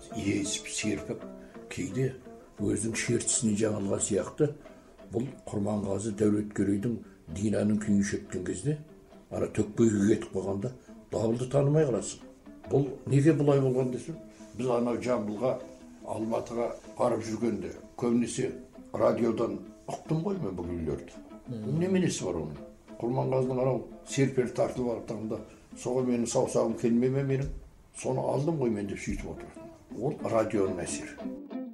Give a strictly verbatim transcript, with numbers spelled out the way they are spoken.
езіп серпіп кейде өзінің шертісіне жағылған сияқты бұл Құрманғазы Дәулеткерейдің Динаның күйін шерткен кезде ара Төкпейге кетіп қалғанда дабылды танымай қаласың. Бұл неге бұлай болған десем, біз анау Жамбылға, Алматыға барып жүргенде көбінесе радиодан ұқтым ғой мен бұл үйлерді. Неменесі бар оның? Құрманғазының анау серпер тартылып артығында соға менің саусағым келмей ме менің? Соны алдым ғой мен деп сөйтіп отырдым. Ол радионың әсері.